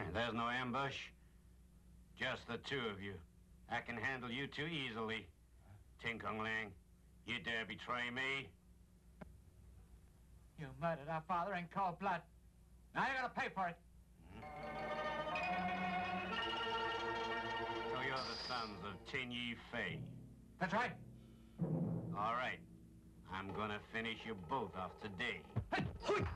There's no ambush. Just the two of you. I can handle you two easily. Ting Kung Lang, you dare betray me? You murdered our father in cold blood. Now you're gonna pay for it. So you're the sons of Tin Yi Fei. That's right. All right. I'm gonna finish you both off today.